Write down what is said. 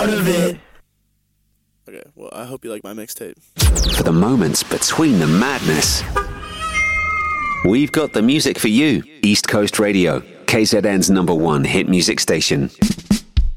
out of it. Okay, well, I hope you like my mixtape. For the moments between the madness, we've got the music for you. East Coast Radio, KZN's #1 hit music station.